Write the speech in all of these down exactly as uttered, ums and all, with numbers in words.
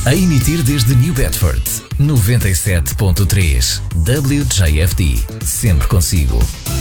A emitir desde New Bedford, noventa e sete ponto três. W J F D. Sempre consigo.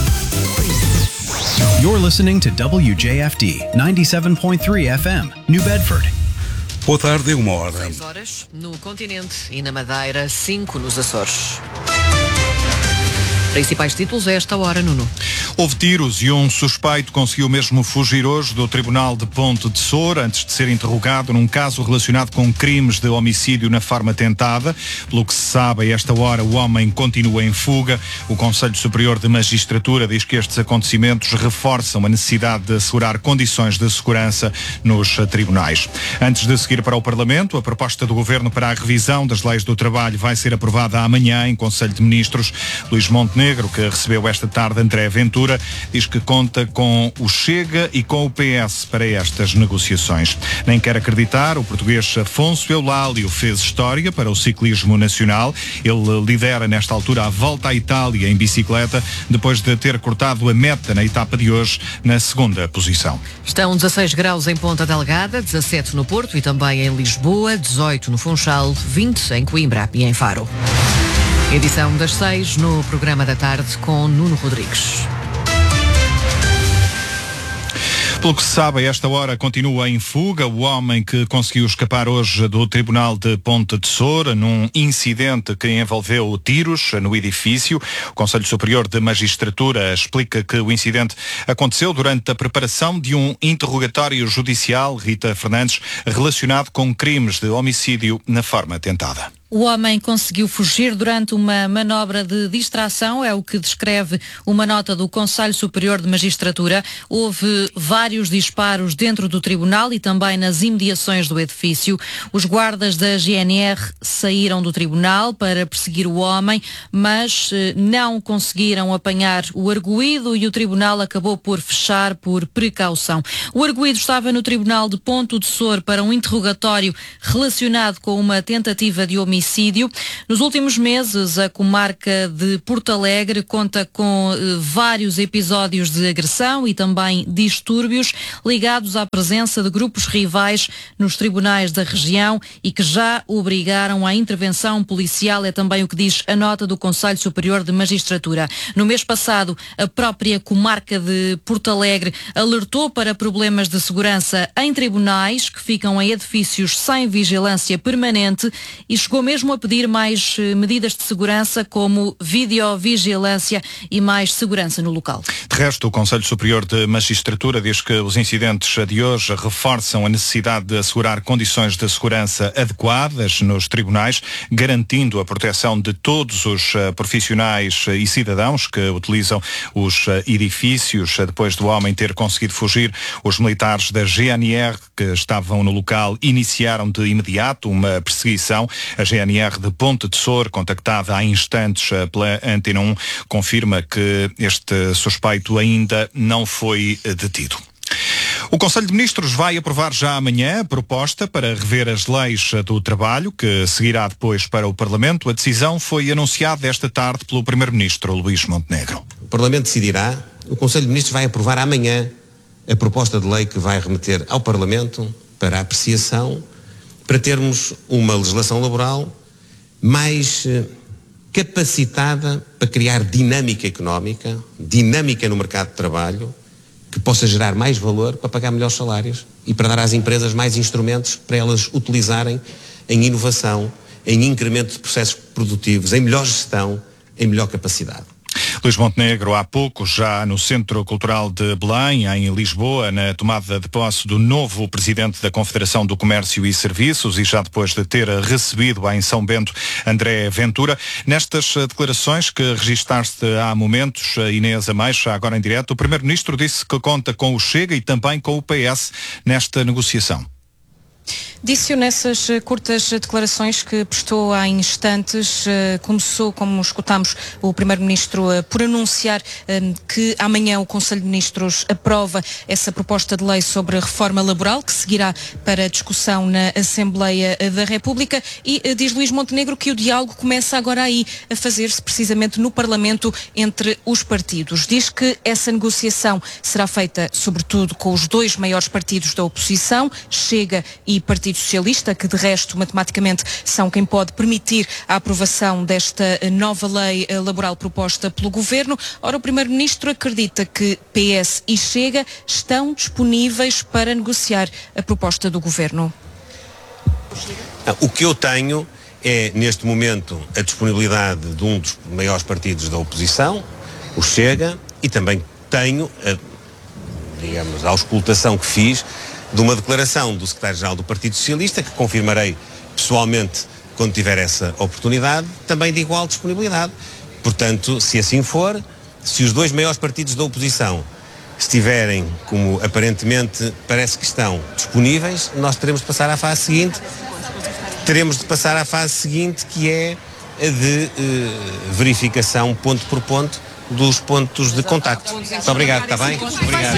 You're listening to W J F D ninety-seven point three F M, New Bedford. Boa tarde, é uma hora. seis horas no continente e na Madeira, cinco nos Açores. Principais títulos a esta hora, Nuno. Houve tiros e um suspeito conseguiu mesmo fugir hoje do Tribunal de Ponte de Soura antes de ser interrogado num caso relacionado com crimes de homicídio na forma tentada. Pelo que se sabe, a esta hora o homem continua em fuga. O Conselho Superior de Magistratura diz que estes acontecimentos reforçam a necessidade de assegurar condições de segurança nos tribunais. Antes de seguir para o Parlamento, a proposta do Governo para a revisão das leis do trabalho vai ser aprovada amanhã em Conselho de Ministros. Luís Montenegro, que recebeu esta tarde André Ventura, diz que conta com o Chega e com o P S para estas negociações. Nem quer acreditar, o português Afonso Eulálio fez história para o ciclismo nacional. Ele lidera nesta altura a Volta à Itália em bicicleta, depois de ter cortado a meta na etapa de hoje na segunda posição. Estão dezasseis graus em Ponta Delgada, dezassete no Porto e também em Lisboa, dezoito no Funchal, vinte em Coimbra e em Faro. Edição das seis no programa da tarde com Nuno Rodrigues. Pelo que se sabe, a esta hora continua em fuga o homem que conseguiu escapar hoje do Tribunal de Ponte de Soura num incidente que envolveu tiros no edifício. O Conselho Superior de Magistratura explica que o incidente aconteceu durante a preparação de um interrogatório judicial, Rita Fernandes, relacionado com crimes de homicídio na forma tentada. O homem conseguiu fugir durante uma manobra de distração, é o que descreve uma nota do Conselho Superior de Magistratura. Houve vários disparos dentro do tribunal e também nas imediações do edifício. Os guardas da G N R saíram do tribunal para perseguir o homem, mas eh, não conseguiram apanhar o arguido e o tribunal acabou por fechar por precaução. O arguido estava no Tribunal de Ponte de Soura para um interrogatório relacionado com uma tentativa de homicídio. Nos últimos meses, a comarca de Porto Alegre conta com eh, vários episódios de agressão e também distúrbios ligados à presença de grupos rivais nos tribunais da região e que já obrigaram à intervenção policial, é também o que diz a nota do Conselho Superior de Magistratura. No mês passado, a própria comarca de Porto Alegre alertou para problemas de segurança em tribunais que ficam em edifícios sem vigilância permanente e chegou mesmo mesmo a pedir mais medidas de segurança como videovigilância e mais segurança no local. De resto, o Conselho Superior de Magistratura diz que os incidentes de hoje reforçam a necessidade de assegurar condições de segurança adequadas nos tribunais, garantindo a proteção de todos os uh, profissionais e cidadãos que utilizam os uh, edifícios. Depois do homem ter conseguido fugir, os militares da G N R que estavam no local iniciaram de imediato uma perseguição. A G N R de Ponte de Soura, contactada há instantes pela Antena um, confirma que este suspeito ainda não foi detido. O Conselho de Ministros vai aprovar já amanhã a proposta para rever as leis do trabalho, que seguirá depois para o Parlamento. A decisão foi anunciada esta tarde pelo Primeiro-Ministro Luís Montenegro. O Parlamento decidirá, o Conselho de Ministros vai aprovar amanhã a proposta de lei que vai remeter ao Parlamento para apreciação, para termos uma legislação laboral mais eh, capacitada para criar dinâmica económica, dinâmica no mercado de trabalho, que possa gerar mais valor para pagar melhores salários e para dar às empresas mais instrumentos para elas utilizarem em inovação, em incremento de processos produtivos, em melhor gestão, em melhor capacidade. Luís Montenegro, há pouco, já no Centro Cultural de Belém, em Lisboa, na tomada de posse do novo Presidente da Confederação do Comércio e Serviços e já depois de ter recebido em São Bento André Ventura. Nestas declarações que registaste há momentos, Inês Ameixa, agora em direto, o Primeiro-Ministro disse que conta com o Chega e também com o P S nesta negociação. Disse-o nessas curtas declarações que prestou há instantes. Começou, como escutámos, o Primeiro-Ministro por anunciar que amanhã o Conselho de Ministros aprova essa proposta de lei sobre a reforma laboral, que seguirá para discussão na Assembleia da República, e diz Luís Montenegro que o diálogo começa agora aí a fazer-se precisamente no Parlamento entre os partidos. Diz que essa negociação será feita sobretudo com os dois maiores partidos da oposição, Chega e Partido Partido Socialista, que de resto matematicamente são quem pode permitir a aprovação desta nova lei laboral proposta pelo Governo. Ora, o Primeiro-Ministro acredita que P S e Chega estão disponíveis para negociar a proposta do Governo. O que eu tenho é, neste momento, a disponibilidade de um dos maiores partidos da oposição, o Chega, e também tenho, a, digamos, a auscultação que fiz de uma declaração do secretário-geral do Partido Socialista, que confirmarei pessoalmente quando tiver essa oportunidade, também de igual disponibilidade. Portanto, se assim for, se os dois maiores partidos da oposição estiverem, como aparentemente parece que estão, disponíveis, nós teremos de passar à fase seguinte. Teremos de passar à fase seguinte, que é a de uh, verificação ponto por ponto dos pontos de contacto. Muito obrigado, está bem? Obrigado.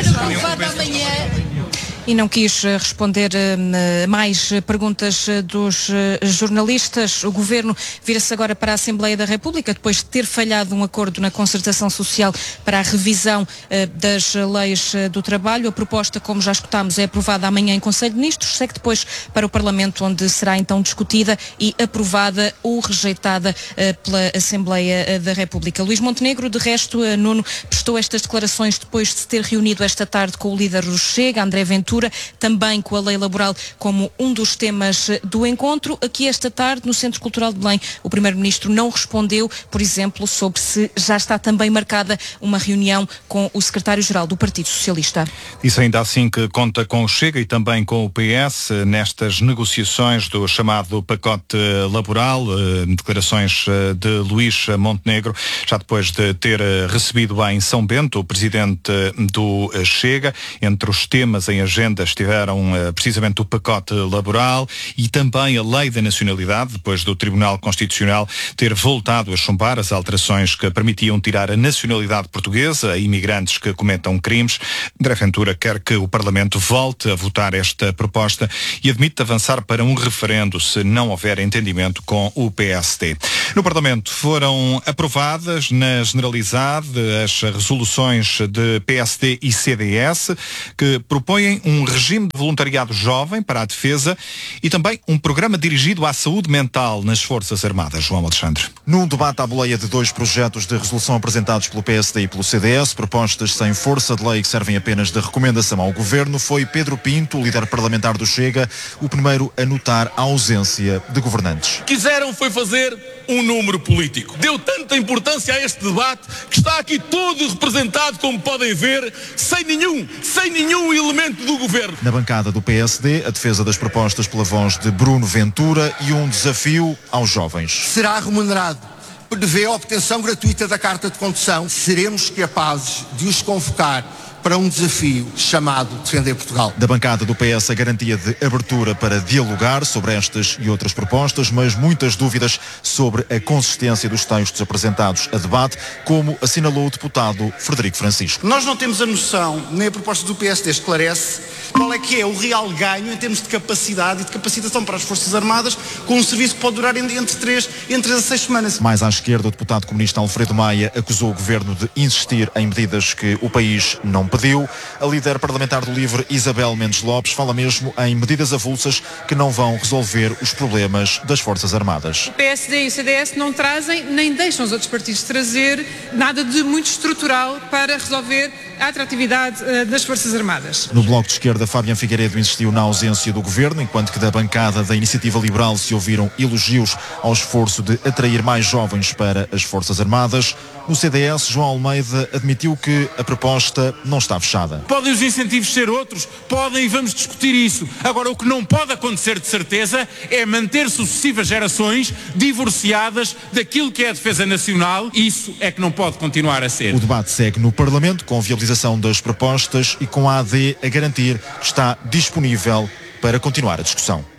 E não quis responder uh, mais perguntas dos uh, jornalistas. O Governo vira-se agora para a Assembleia da República, depois de ter falhado um acordo na concertação social para a revisão uh, das leis uh, do trabalho. A proposta, como já escutámos, é aprovada amanhã em Conselho de Ministros, segue depois para o Parlamento, onde será então discutida e aprovada ou rejeitada uh, pela Assembleia uh, da República. Luís Montenegro, de resto, uh, Nuno, prestou estas declarações depois de se ter reunido esta tarde com o líder do Chega, André Ventura, também com a lei laboral como um dos temas do encontro. Aqui esta tarde, no Centro Cultural de Belém, o Primeiro-Ministro não respondeu, por exemplo, sobre se já está também marcada uma reunião com o Secretário-Geral do Partido Socialista. Disse ainda assim que conta com o Chega e também com o P S nestas negociações do chamado pacote laboral, declarações de Luís Montenegro, já depois de ter recebido em São Bento o Presidente do Chega. Entre os temas em agenda estiveram uh, precisamente o pacote laboral e também a lei da nacionalidade, depois do Tribunal Constitucional ter voltado a chumbar as alterações que permitiam tirar a nacionalidade portuguesa a imigrantes que cometam crimes. André Ventura quer que o Parlamento volte a votar esta proposta e admite avançar para um referendo se não houver entendimento com o P S D. No Parlamento foram aprovadas na generalidade as resoluções de P S D e C D S que propõem um regime de voluntariado jovem para a defesa e também um programa dirigido à saúde mental nas Forças Armadas. João Alexandre. Num debate à boleia de dois projetos de resolução apresentados pelo P S D e pelo C D S, propostas sem força de lei que servem apenas de recomendação ao Governo, foi Pedro Pinto, líder parlamentar do Chega, o primeiro a notar a ausência de governantes. Quiseram foi fazer um número político. Deu tanta importância a este debate que está aqui todo representado, como podem ver, sem nenhum, sem nenhum elemento do Governo. Na bancada do P S D, a defesa das propostas pela voz de Bruno Ventura e um desafio aos jovens. Será remunerado, prevê a obtenção gratuita da carta de condução. Seremos capazes de os convocar para um desafio chamado Defender Portugal. Da bancada do P S, a garantia de abertura para dialogar sobre estas e outras propostas, mas muitas dúvidas sobre a consistência dos textos apresentados a debate, como assinalou o deputado Frederico Francisco. Nós não temos a noção, nem a proposta do P S D esclarece, qual é que é o real ganho em termos de capacidade e de capacitação para as Forças Armadas, com um serviço que pode durar entre três a seis semanas. Mais à esquerda, o deputado comunista Alfredo Maia acusou o Governo de insistir em medidas que o país não pediu. A líder parlamentar do LIVRE, Isabel Mendes Lopes, fala mesmo em medidas avulsas que não vão resolver os problemas das Forças Armadas. O P S D e o C D S não trazem, nem deixam os outros partidos trazer nada de muito estrutural para resolver a atratividade uh, das Forças Armadas. No Bloco de Esquerda, Fábio Figueiredo insistiu na ausência do Governo, enquanto que da bancada da Iniciativa Liberal se ouviram elogios ao esforço de atrair mais jovens para as Forças Armadas. No C D S, João Almeida admitiu que a proposta não está fechada. Podem os incentivos ser outros? Podem, e vamos discutir isso. Agora, o que não pode acontecer de certeza é manter sucessivas gerações divorciadas daquilo que é a defesa nacional. Isso é que não pode continuar a ser. O debate segue no Parlamento, com viabilização das propostas e com a A D a garantir que está disponível para continuar a discussão.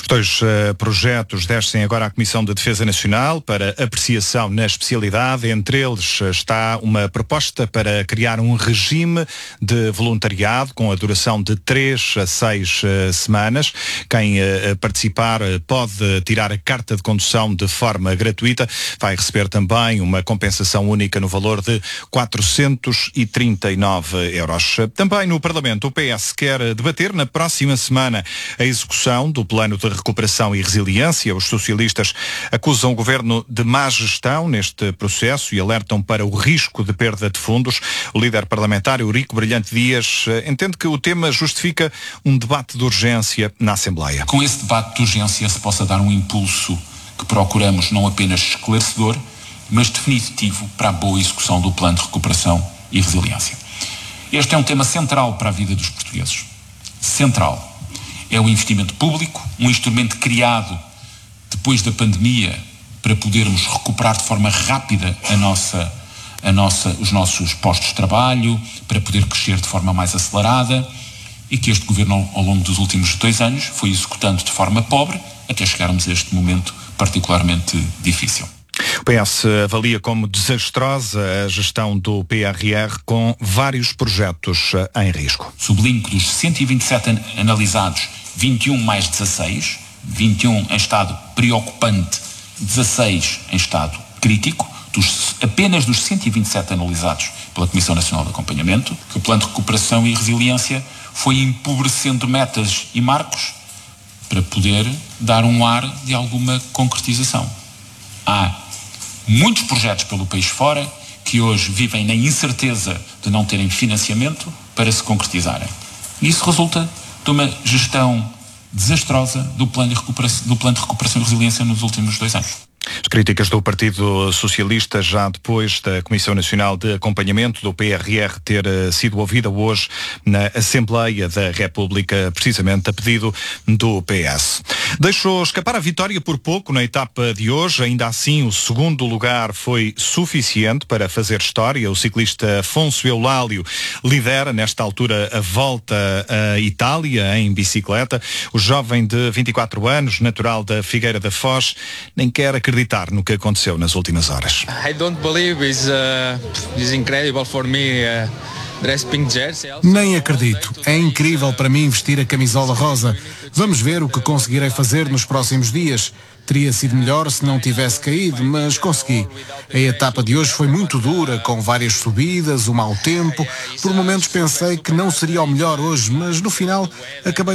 dois uh, projetos descem agora à Comissão de Defesa Nacional para apreciação na especialidade. Entre eles está uma proposta para criar um regime de voluntariado com a duração de três a seis uh, semanas. Quem uh, participar uh, pode tirar a carta de condução de forma gratuita. Vai receber também uma compensação única no valor de quatrocentos e trinta e nove euros. Também no Parlamento, o P S quer debater na próxima semana a execução do Plano de Recuperação e Resiliência. Os socialistas acusam o governo de má gestão neste processo e alertam para o risco de perda de fundos. O líder parlamentar, Eurico Brilhante Dias, entende que o tema justifica um debate de urgência na Assembleia. Com esse debate de urgência se possa dar um impulso que procuramos não apenas esclarecedor, mas definitivo para a boa execução do Plano de Recuperação e Resiliência. Este é um tema central para a vida dos portugueses. Central. É o investimento público, um instrumento criado depois da pandemia para podermos recuperar de forma rápida a nossa, a nossa, os nossos postos de trabalho, para poder crescer de forma mais acelerada e que este governo ao longo dos últimos dois anos foi executando de forma pobre até chegarmos a este momento particularmente difícil. O P S avalia como desastrosa a gestão do P R R com vários projetos em risco. Sublinho que dos cento e vinte e sete analisados, vinte e um mais dezasseis, vinte e um em estado preocupante, dezasseis em estado crítico, dos, apenas dos cento e vinte e sete analisados pela Comissão Nacional de Acompanhamento, que o Plano de Recuperação e Resiliência foi empobrecendo metas e marcos para poder dar um ar de alguma concretização. Há muitos projetos pelo país fora que hoje vivem na incerteza de não terem financiamento para se concretizarem. E isso resulta de uma gestão desastrosa do plano de recuperação, do plano de recuperação e resiliência nos últimos dois anos. As críticas do Partido Socialista já depois da Comissão Nacional de Acompanhamento do P R R ter sido ouvida hoje na Assembleia da República, precisamente a pedido do P S. Deixou escapar a vitória por pouco na etapa de hoje, ainda assim o segundo lugar foi suficiente para fazer história. O ciclista Afonso Eulálio lidera nesta altura a volta à Itália em bicicleta. O jovem de vinte e quatro anos, natural da Figueira da Foz, nem quer acreditar acreditar no que aconteceu nas últimas horas. I don't believe it's, uh, it's incredible for me. Uh... Nem acredito. É incrível para mim vestir a camisola rosa. Vamos ver o que conseguirei fazer nos próximos dias. Teria sido melhor se não tivesse caído, mas consegui. A etapa de hoje foi muito dura, com várias subidas, o mau tempo. Por momentos pensei que não seria o melhor hoje, mas no final acabei